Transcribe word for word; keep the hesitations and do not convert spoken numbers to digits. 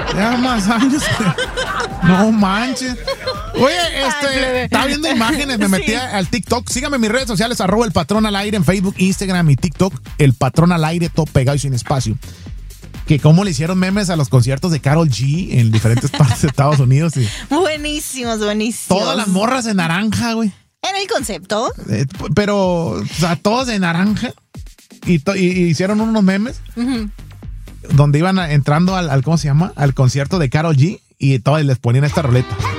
Ya más años. No manches. Oye, este, estaba viendo imágenes, me metí sí. al TikTok. Síganme en mis redes sociales, arroba el patrón al aire en Facebook, Instagram y TikTok. El patrón al aire, todo pegado y sin espacio. Que cómo le hicieron memes a los conciertos de Karol G en diferentes partes de Estados Unidos. Y buenísimos, buenísimos. Todas las morras de naranja, güey. ¿En el concepto? Eh, pero, o sea, todos de naranja. Y, to- y, y hicieron unos memes uh-huh. donde iban a, entrando al, al, ¿cómo se llama? Al concierto de Karol G y todos les ponían esta roleta.